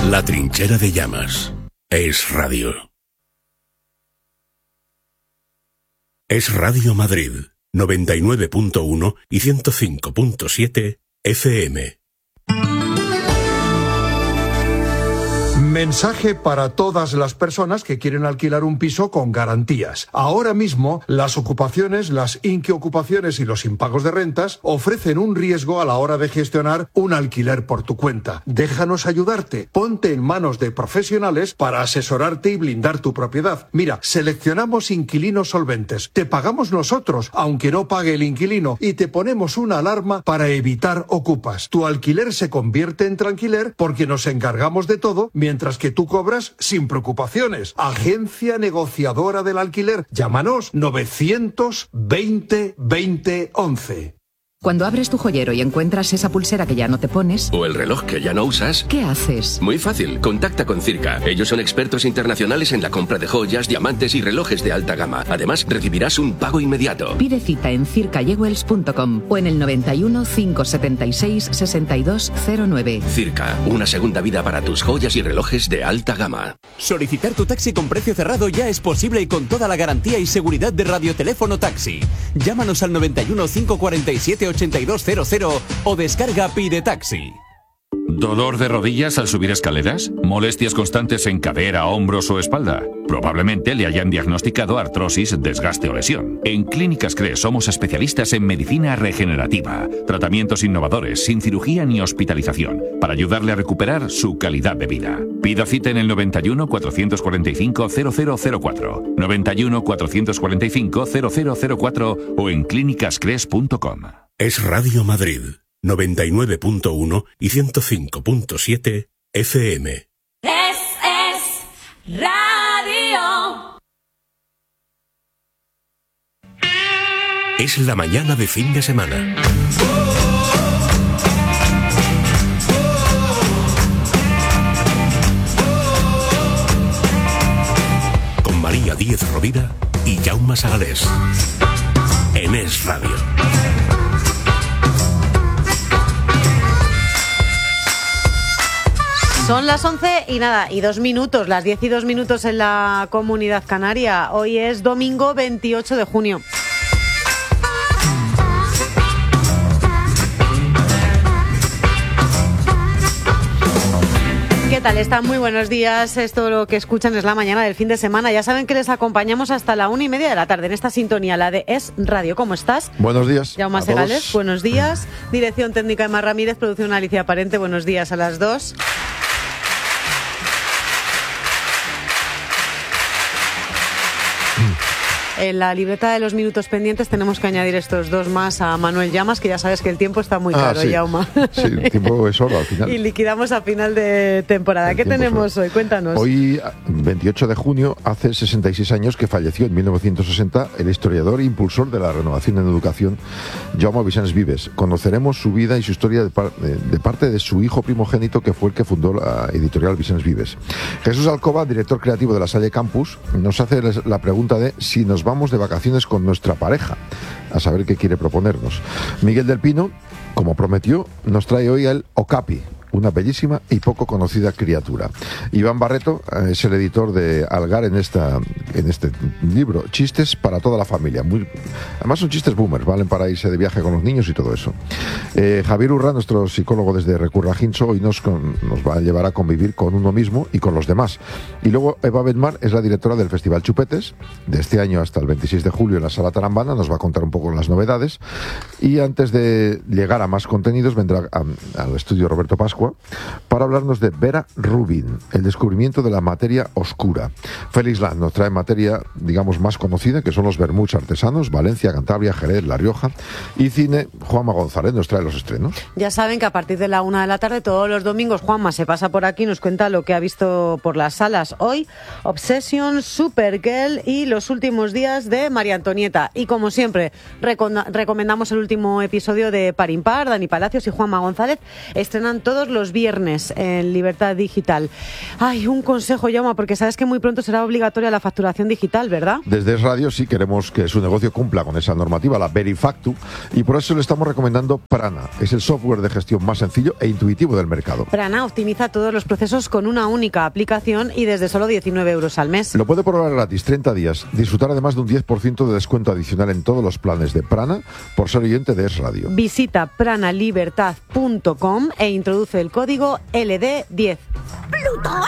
La trinchera de llamas. Es radio. Es Radio Madrid, 99.1 y 105.7 FM. Mensaje para todas las personas que quieren alquilar un piso con garantías. Ahora mismo, las ocupaciones, las inquiocupaciones y los impagos de rentas ofrecen un riesgo a la hora de gestionar un alquiler por tu cuenta. Déjanos ayudarte. Ponte en manos de profesionales para asesorarte y blindar tu propiedad. Mira, seleccionamos inquilinos solventes. Te pagamos nosotros, aunque no pague el inquilino, y te ponemos una alarma para evitar ocupas. Tu alquiler se convierte en tranquiler porque nos encargamos de todo, mientras que tú cobras sin preocupaciones. Agencia negociadora del alquiler. Llámanos 920 20 11. Cuando abres tu joyero y encuentras esa pulsera que ya no te pones... o el reloj que ya no usas... ¿qué haces? Muy fácil, contacta con Circa. Ellos son expertos internacionales en la compra de joyas, diamantes y relojes de alta gama. Además, recibirás un pago inmediato. Pide cita en circajewels.com o en el 91 576 6209. Circa, una segunda vida para tus joyas y relojes de alta gama. Solicitar tu taxi con precio cerrado ya es posible y con toda la garantía y seguridad de Radioteléfono Taxi. Llámanos al 91 547 8200 o descarga Pide Taxi. ¿Dolor de rodillas al subir escaleras? ¿Molestias constantes en cadera, hombros o espalda? Probablemente le hayan diagnosticado artrosis, desgaste o lesión. En Clínicas CRES somos especialistas en medicina regenerativa, tratamientos innovadores, sin cirugía ni hospitalización, para ayudarle a recuperar su calidad de vida. Pida cita en el 91 445 0004, 91 445 0004 o en clínicascres.com. Es Radio Madrid, 99.1 y 105.7 FM. Es radio. Es la mañana de fin de semana. Con María Díez Rovira y Jaume Sagalés. En Es Radio. Son las 11 y nada, y 2 minutos, las 10 y 2 minutos en la Comunidad Canaria. Hoy es domingo 28 de junio. ¿Qué tal? Están muy buenos días. Esto lo que escuchan es la mañana del fin de semana. Ya saben que les acompañamos hasta la 1:30 de la tarde en esta sintonía, la de Es Radio. ¿Cómo estás? Buenos días. Jaume Segales, buenos días. Dirección técnica Emma Ramírez, producción Alicia Parente, buenos días a las 2. En la libreta de los minutos pendientes tenemos que añadir estos 2 más a Manuel Llamas, que ya sabes que el tiempo está muy caro, sí. Jaume. Sí, el tiempo es oro al final. Y liquidamos a final de temporada. ¿Qué tenemos hoy? Cuéntanos. Hoy, 28 de junio, hace 66 años que falleció en 1960 el historiador e impulsor de la renovación en educación, Jaume Vicens Vives. Conoceremos su vida y su historia de parte de su hijo primogénito, que fue el que fundó la editorial Vicens Vives. Jesús Alcoba, director creativo de la Salle Campus, nos hace la pregunta de si nos vamos de vacaciones con nuestra pareja, a saber qué quiere proponernos. Miguel del Pino, como prometió, nos trae hoy el Okapi, una bellísima y poco conocida criatura. Iván Barreto es el editor de Algar en este libro, Chistes para toda la familia. Además son chistes boomers, valen para irse de viaje con los niños y todo eso. Javier Urra, nuestro psicólogo desde Recurra Ginso, hoy nos va a llevar a convivir con uno mismo y con los demás. Y luego Eva Bedmar es la directora del Festival Chupetes, de este año hasta el 26 de julio en la Sala Tarambana, nos va a contar un poco las novedades. Y antes de llegar a más contenidos, vendrá al estudio Roberto Pascua para hablarnos de Vera Rubin, el descubrimiento de la materia oscura. Félix Land nos trae materia, digamos, más conocida, que son los vermuts artesanos, Valencia, Cantabria, Jerez, La Rioja. Y cine, Juanma González nos trae los estrenos. Ya saben que a partir de la 1 de la tarde, todos los domingos, Juanma se pasa por aquí y nos cuenta lo que ha visto por las salas. Hoy, Obsession, Supergirl y Los últimos días de María Antonieta. Y como siempre, recomendamos el último episodio de Par Impar. Dani Palacios y Juanma González estrenan todos todos los viernes en Libertad Digital. Ay, un consejo, Jaume, porque sabes que muy pronto será obligatoria la facturación digital, ¿verdad? Desde Es Radio sí queremos que su negocio cumpla con esa normativa, la Verifactu, y por eso le estamos recomendando Prana. Es el software de gestión más sencillo e intuitivo del mercado. Prana optimiza todos los procesos con una única aplicación y desde solo 19 euros al mes. Lo puede probar gratis 30 días, disfrutar además de un 10% de descuento adicional en todos los planes de Prana por ser oyente de Es Radio. Visita pranalibertad.com e introduce el código LD10. ¿Plutón?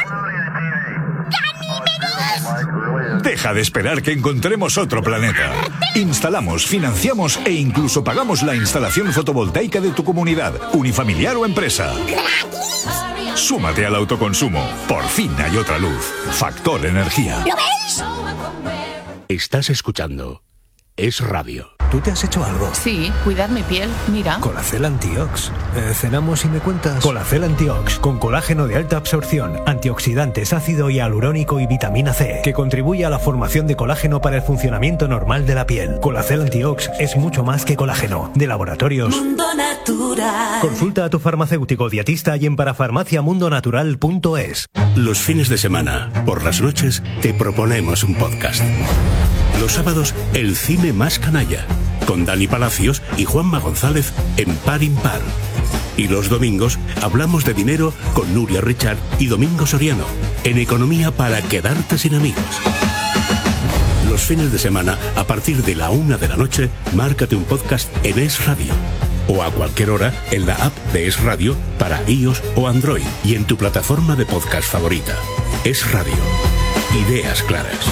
Deja de esperar que encontremos otro planeta. Instalamos, financiamos e incluso pagamos la instalación fotovoltaica de tu comunidad, unifamiliar o empresa. Súmate al autoconsumo. Por fin hay otra luz. Factor Energía. ¿Lo veis? Estás escuchando Es Radio. ¿Tú te has hecho algo? Sí, cuidar mi piel, mira. Colacel Antiox. Cenamos y me cuentas. Colacel Antiox, con colágeno de alta absorción, antioxidantes, ácido hialurónico y vitamina C, que contribuye a la formación de colágeno para el funcionamiento normal de la piel. Colacel Antiox es mucho más que colágeno. De Laboratorios Mundo Natural. Consulta a tu farmacéutico dietista y en parafarmaciamundonatural.es. Los fines de semana, por las noches, te proponemos un podcast. Los sábados, el cine más canalla, con Dani Palacios y Juanma González en Par Impar. Y los domingos, hablamos de dinero con Nuria Richard y Domingo Soriano, en Economía para quedarte sin amigos. Los fines de semana, a partir de la 1 de la noche, márcate un podcast en Es Radio. O a cualquier hora en la app de Es Radio para iOS o Android y en tu plataforma de podcast favorita. Es Radio. Ideas claras.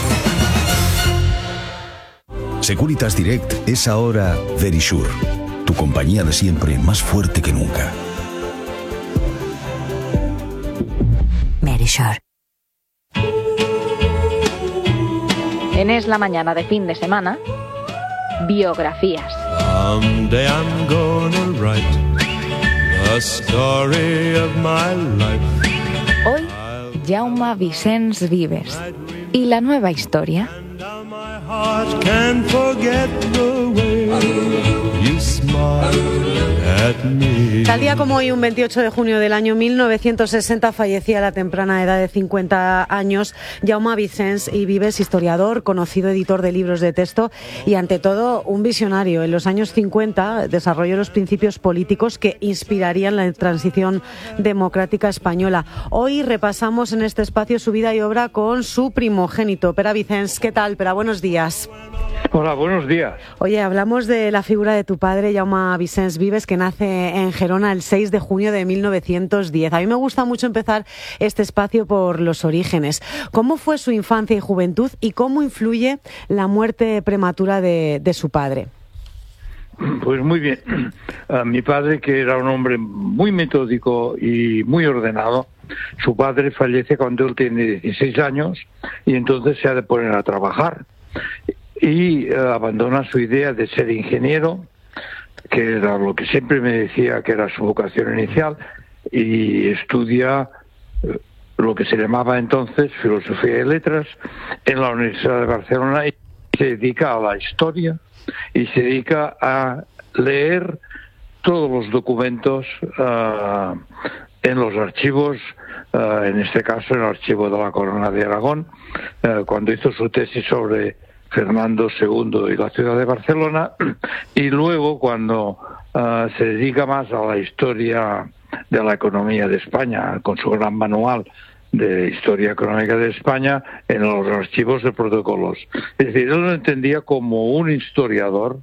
Securitas Direct es ahora Verisure, tu compañía de siempre más fuerte que nunca. Verisure. En Es la Mañana de fin de semana, biografías. Someday I'm gonna write the story of my life. Hoy, Jaume Vicens Vives. ¿Y la nueva historia? Heart can't forget the way you smile at me. Tal día como hoy, un 28 de junio del año 1960, fallecía a la temprana edad de 50 años Jaume Vicens i Vives, historiador, conocido editor de libros de texto y, ante todo, un visionario. En los años 50 desarrolló los principios políticos que inspirarían la transición democrática española. Hoy repasamos en este espacio su vida y obra con su primogénito, Pere Vicens. ¿Qué tal, Pere? Buenos días. Hola, buenos días. Oye, hablamos de la figura de tu padre, Jaume Vicens Vives, que nace en Gerona el 6 de junio de 1910. A mí me gusta mucho empezar este espacio por los orígenes. ¿Cómo fue su infancia y juventud y cómo influye la muerte prematura de su padre? Pues muy bien. Mi padre, que era un hombre muy metódico y muy ordenado, su padre fallece cuando él tiene 16 años y entonces se ha de poner a trabajar. Y abandona su idea de ser ingeniero, que era lo que siempre me decía que era su vocación inicial, y estudia lo que se llamaba entonces Filosofía y Letras en la Universidad de Barcelona, y se dedica a la historia y se dedica a leer todos los documentos en los archivos, en este caso en el archivo de la Corona de Aragón, cuando hizo su tesis sobre Fernando II y la ciudad de Barcelona, y luego cuando se dedica más a la historia de la economía de España, con su gran manual de Historia Económica de España en los archivos de protocolos. Es decir, él lo entendía como un historiador,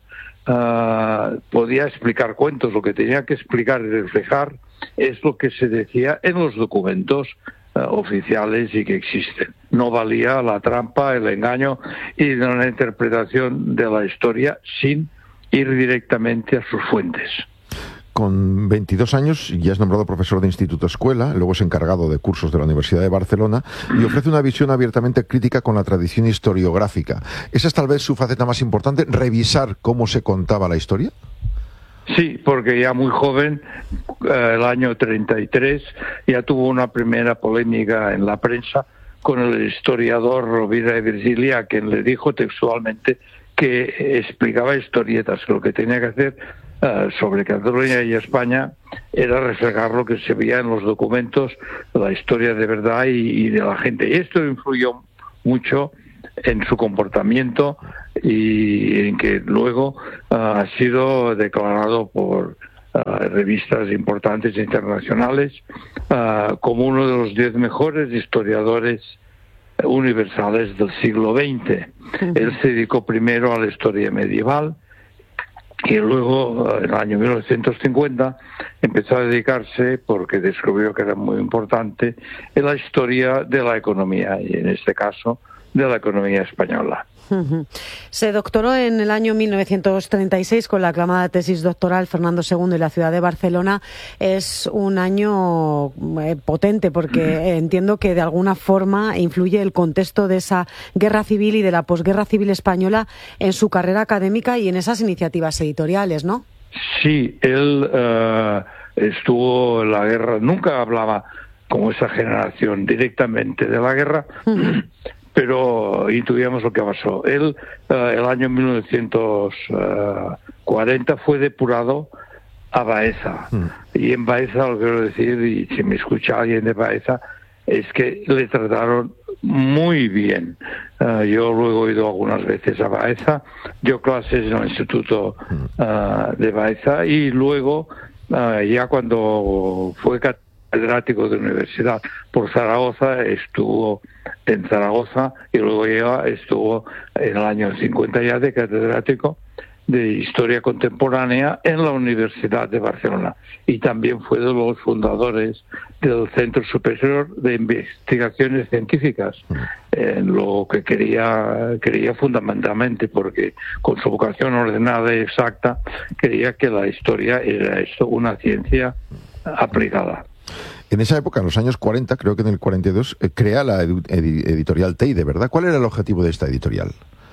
podía explicar cuentos, lo que tenía que explicar y reflejar es lo que se decía en los documentos oficiales y que existen. No valía la trampa, el engaño y una interpretación de la historia sin ir directamente a sus fuentes. Con 22 años ya es nombrado profesor de Instituto Escuela, luego es encargado de cursos de la Universidad de Barcelona y ofrece una visión abiertamente crítica con la tradición historiográfica. ¿Esa es tal vez su faceta más importante, revisar cómo se contaba la historia? Sí, porque ya muy joven, el año 33, ya tuvo una primera polémica en la prensa con el historiador Rovira y Virgili, a quien le dijo textualmente que explicaba historietas, que lo que tenía que hacer sobre Cataluña y España era reflejar lo que se veía en los documentos, la historia de verdad y de la gente. Y esto influyó mucho en su comportamiento y en que luego ha sido declarado por revistas importantes internacionales como uno de los 10 mejores historiadores universales del siglo XX. Él se dedicó primero a la historia medieval y luego, en el año 1950, empezó a dedicarse, porque descubrió que era muy importante, en la historia de la economía, y en este caso, de la economía española. Se doctoró en el año 1936 con la aclamada tesis doctoral Fernando II y la ciudad de Barcelona. Es un año potente porque entiendo que de alguna forma influye el contexto de esa guerra civil y de la posguerra civil española en su carrera académica y en esas iniciativas editoriales, ¿no? Sí, él estuvo en la guerra, nunca hablaba como esa generación directamente de la guerra, pero intuíamos lo que pasó. Él, el año 1940, fue depurado a Baeza. Y en Baeza, lo que quiero decir, y si me escucha alguien de Baeza, es que le trataron muy bien. Yo luego he ido algunas veces a Baeza, dio clases en el instituto de Baeza y luego, ya cuando fue catedrático de universidad por Zaragoza, estuvo en Zaragoza y luego ya estuvo en el año 50 ya de catedrático de Historia Contemporánea en la Universidad de Barcelona y también fue de los fundadores del Centro Superior de Investigaciones Científicas, lo que quería fundamentalmente, porque con su vocación ordenada y exacta quería que la historia era esto, una ciencia aplicada. En esa época, en los años 40, creo que en el 42, crea la editorial Teide, ¿verdad? ¿Cuál era el objetivo de esta editorial?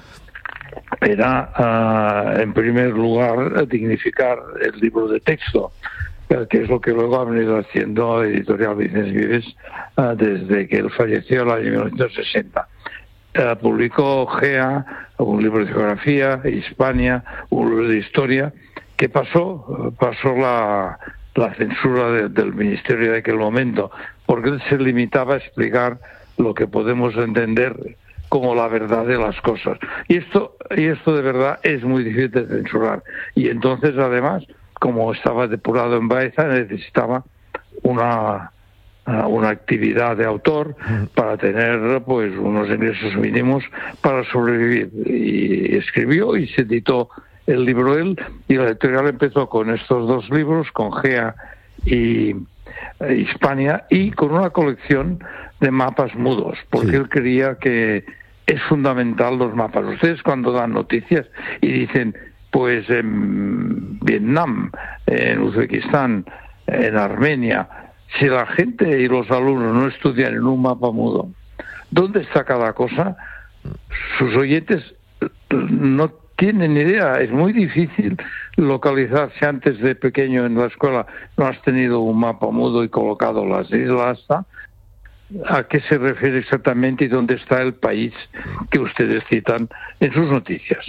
Era, en primer lugar, dignificar el libro de texto, que es lo que luego ha venido haciendo Editorial Vicens Vives desde que él falleció en el año 1960. Publicó GEA, un libro de geografía, Hispania, un libro de historia, que pasó la censura del ministerio de aquel momento, porque él se limitaba a explicar lo que podemos entender como la verdad de las cosas. Y esto de verdad es muy difícil de censurar. Y entonces, además, como estaba depurado en Baeza, necesitaba una actividad de autor para tener pues unos ingresos mínimos para sobrevivir. Y escribió y se editó el libro él, y la editorial empezó con estos 2 libros, con GEA y Hispania, y con una colección de mapas mudos, porque él creía que es fundamental los mapas. Ustedes cuando dan noticias y dicen, pues en Vietnam, en Uzbekistán, en Armenia, si la gente y los alumnos no estudian en un mapa mudo, ¿dónde está cada cosa? Sus oyentes no tienen idea. Es muy difícil localizarse. Antes de pequeño en la escuela no has tenido un mapa mudo y colocado las islas, ¿a qué se refiere exactamente y dónde está el país que ustedes citan en sus noticias?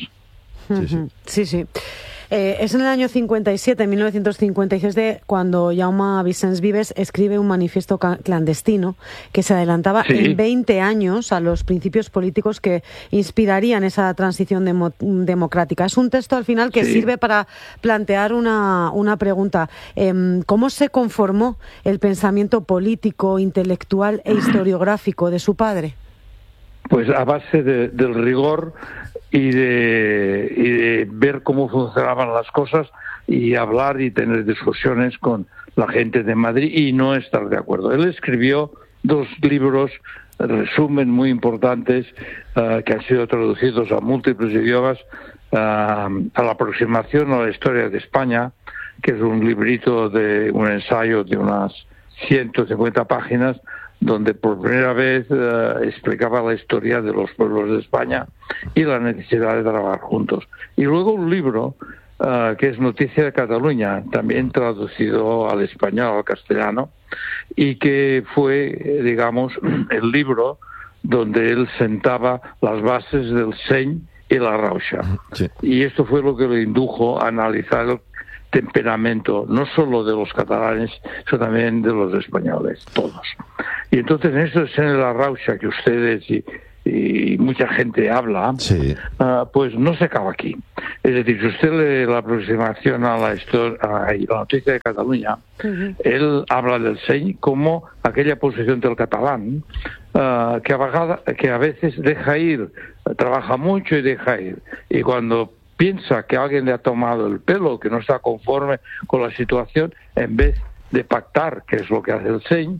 Sí. Es en el año 57, 1956, cuando Jaume Vicens Vives escribe un manifiesto clandestino que se adelantaba en 20 años a los principios políticos que inspirarían esa transición democrática. Es un texto al final que sirve para plantear una pregunta. ¿Cómo se conformó el pensamiento político, intelectual e historiográfico de su padre? Pues a base del rigor y de ver cómo funcionaban las cosas y hablar y tener discusiones con la gente de Madrid y no estar de acuerdo. Él escribió 2 libros, resumen muy importantes, que han sido traducidos a múltiples idiomas, a la aproximación a la historia de España, que es un librito de un ensayo de unas 150 páginas, donde por primera vez explicaba la historia de los pueblos de España y la necesidad de trabajar juntos. Y luego un libro que es Noticia de Cataluña, también traducido al español, al castellano, y que fue, digamos, el libro donde él sentaba las bases del Seny y la Rauxa. Y esto fue lo que le indujo a analizar temperamento, no solo de los catalanes, sino también de los españoles, todos. Y entonces en esto es en la rauxa que ustedes y mucha gente habla, pues no se acaba aquí. Es decir, si usted lee la aproximación a la noticia de Cataluña, él habla del seny como aquella posición del catalán que a veces deja ir, trabaja mucho y deja ir. Y cuando piensa que alguien le ha tomado el pelo, que no está conforme con la situación, en vez de pactar, que es lo que hace el seny,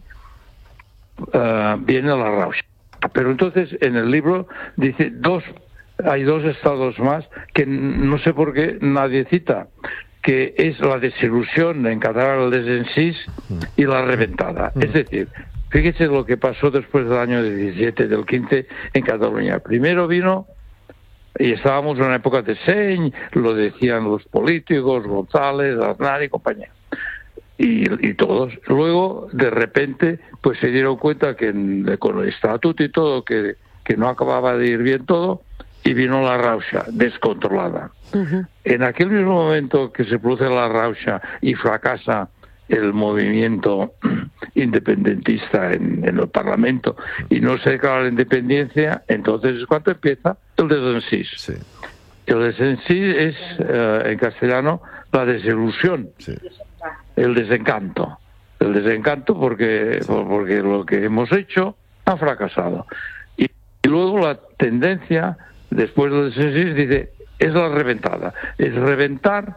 viene la rauxa. Pero entonces en el libro dice hay dos estados más que no sé por qué nadie cita, que es la desilusión, en catalán el desencís, y la reventada. Es decir, fíjese lo que pasó después del año 17, del 15 en Cataluña. Primero vino, y estábamos en una época de seny, lo decían los políticos, González, Aznar y compañía. Y todos. Luego, de repente, pues se dieron cuenta que con el estatuto y todo, que no acababa de ir bien todo, y vino la rauxa descontrolada. En aquel mismo momento que se produce la rauxa y fracasa el movimiento independentista en el Parlamento y no se declara la independencia, entonces es cuando empieza el desencís. Sí. El desencís es, en castellano, la desilusión. Sí. El desencanto porque lo que hemos hecho ha fracasado. Y luego la tendencia, después del desencís, dice, es la reventada. Es reventar,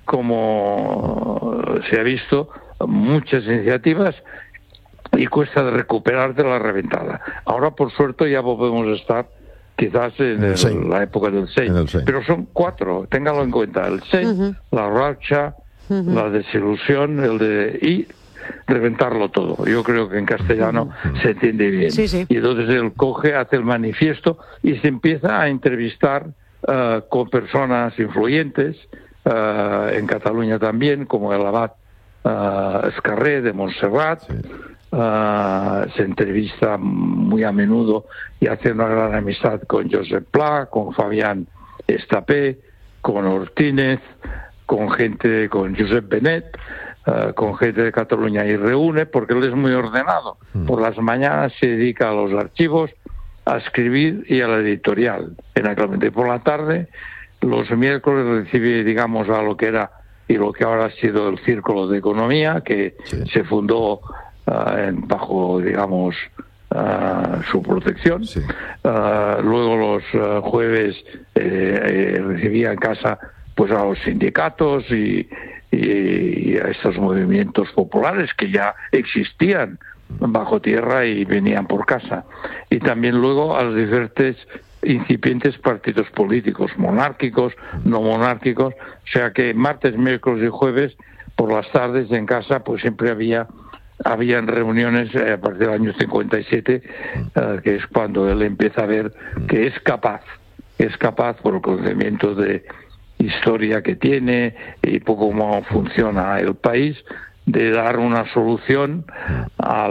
como se ha visto, muchas iniciativas, y cuesta de recuperar de la reventada. Ahora, por suerte, ya volvemos a estar quizás en la época del seny. Pero son 4, téngalo en cuenta. El seny, la rauxa, la desilusión, y reventarlo todo. Yo creo que en castellano se entiende bien. Sí. Y entonces él coge, hace el manifiesto y se empieza a entrevistar con personas influyentes, en Cataluña también, como el abad Escarré de Montserrat. Se entrevista muy a menudo y hace una gran amistad con Josep Pla, con Fabián Estapé, con Ortínez, con Josep Benet, con gente de Cataluña, y reúne, porque él es muy ordenado. Por las mañanas se dedica a los archivos, a escribir y a la editorial. En aquel momento. Y por la tarde, los miércoles recibe, digamos, a lo que era y lo que ahora ha sido el Círculo de Economía, que se fundó bajo, digamos, su protección. Luego los jueves recibía en casa pues a los sindicatos y a estos movimientos populares que ya existían bajo tierra y venían por casa. Y también luego a los diferentes incipientes partidos políticos, monárquicos, no monárquicos. O sea que martes, miércoles y jueves por las tardes en casa pues siempre habían reuniones a partir del año 57, que es cuando él empieza a ver que es capaz por el conocimiento de historia que tiene y poco cómo funciona el país, de dar una solución a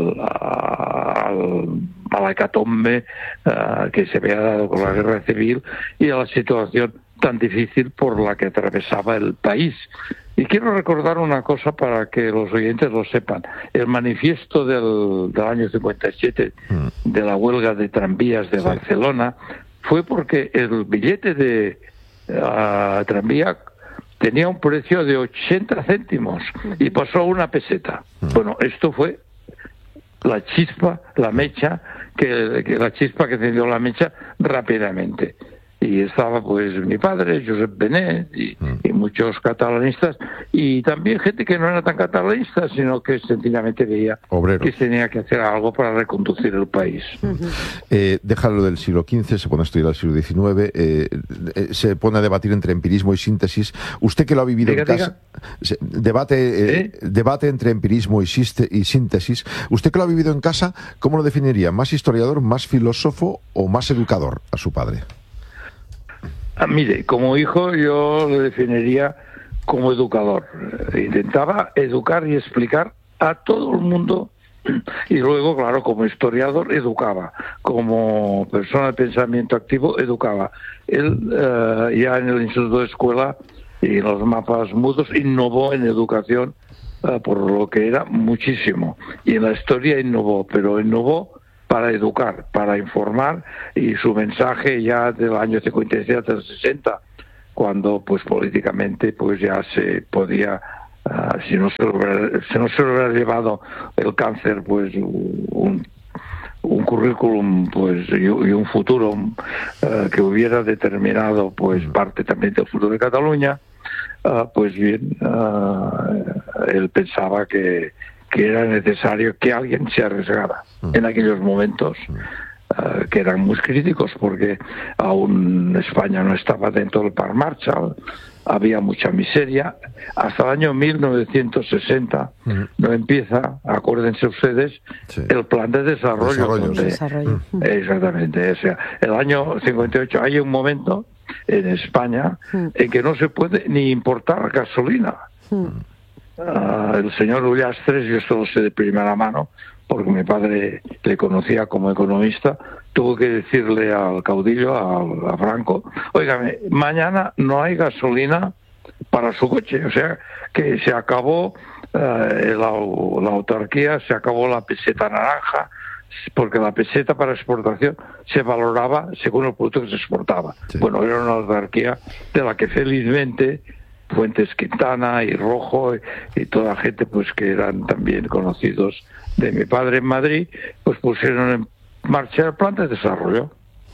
la hecatombe que se había dado con la guerra civil y a la situación tan difícil por la que atravesaba el país. Y quiero recordar una cosa para que los oyentes lo sepan. El manifiesto del año 57 de la huelga de tranvías de Barcelona fue porque el billete de tranvía tenía un precio de 80 céntimos y pasó a 1 peseta. Bueno, esto fue la chispa, la mecha, la chispa que encendió la mecha rápidamente. Y estaba pues mi padre, Josep Benet, y muchos catalanistas, y también gente que no era tan catalanista, sino que sencillamente veía que tenía que hacer algo para reconducir el país. Déjalo del siglo XV, se pone a estudiar el siglo XIX, se pone a debatir entre empirismo y síntesis. Usted que lo ha vivido en casa, debate entre empirismo y síntesis. Usted que lo ha vivido en casa, ¿cómo lo definiría? ¿Más historiador, más filósofo o más educador a su padre? Mire, como hijo yo lo definiría como educador. Intentaba educar y explicar a todo el mundo, y luego, claro, como historiador educaba, como persona de pensamiento activo educaba. Él ya en el Instituto de Escuela y los mapas mudos. Innovó en educación, por lo que era muchísimo, y en la historia innovó, pero innovó para educar, para informar, y su mensaje ya del año 57 al 60, cuando pues políticamente pues ya se podía, si no se hubiera llevado el cáncer, pues un currículum pues y un futuro que hubiera determinado pues parte también del futuro de Cataluña, pues bien, él pensaba que era necesario que alguien se arriesgara en aquellos momentos que eran muy críticos, porque aún España no estaba dentro del Plan Marshall, había mucha miseria. Hasta el año 1960 no empieza, acuérdense ustedes, el plan de desarrollo. Exactamente, o sea, el año 58 hay un momento en España en que no se puede ni importar gasolina. El señor Ullastres, yo esto lo sé de primera mano, porque mi padre le conocía como economista, tuvo que decirle al caudillo, a Franco, óigame, mañana no hay gasolina para su coche, o sea que se acabó la autarquía, se acabó la peseta naranja, porque la peseta para exportación se valoraba según el producto que se exportaba. Sí. Bueno, era una autarquía de la que felizmente Fuentes Quintana y Rojo y toda la gente pues que eran también conocidos de mi padre en Madrid, pues pusieron en marcha el plan de desarrollo.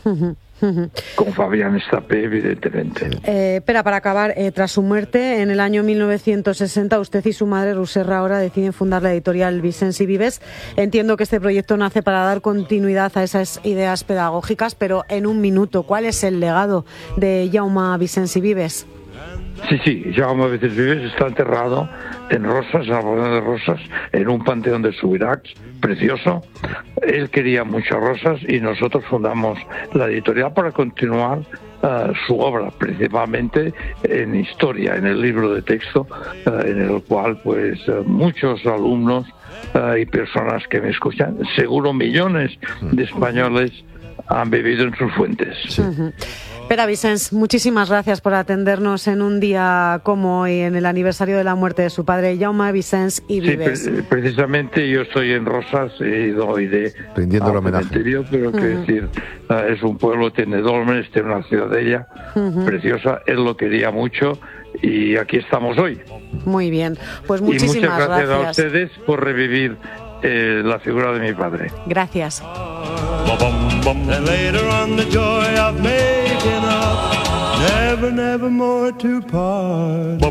Con Fabián Estapé, evidentemente. Espera, para acabar, tras su muerte en el año 1960, usted y su madre, Roser Rahola, deciden fundar la editorial Vicens i Vives. Entiendo que este proyecto nace para dar continuidad a esas ideas pedagógicas, pero en un minuto, ¿cuál es el legado de Jaume Vicens i Vives? Sí, Jaume Vicens i Vives está enterrado en Rosas, en la Población de Rosas, en un panteón de Subirats, precioso. Él quería muchas rosas y nosotros fundamos la editorial para continuar su obra, principalmente en historia, en el libro de texto, en el cual pues muchos alumnos y personas que me escuchan, seguro millones de españoles han bebido en sus fuentes. Sí. Pere Vicens, muchísimas gracias por atendernos en un día como hoy, en el aniversario de la muerte de su padre, Jaume Vicens i Vives. Sí, precisamente yo estoy en Rosas, he ido hoy de rindiendo el homenaje. Pero que decir, es un pueblo, tiene dólmenes, tiene una ciudadela preciosa, él lo quería mucho y aquí estamos hoy. Muy bien, pues muchísimas gracias. Y muchas gracias gracias a ustedes por revivir la figura de mi padre. Gracias. And later on the joy of making up, never, never more to part.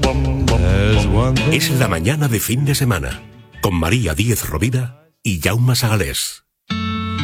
Es la mañana de fin de semana, con María Díez Rovira y Jaume Sagalés.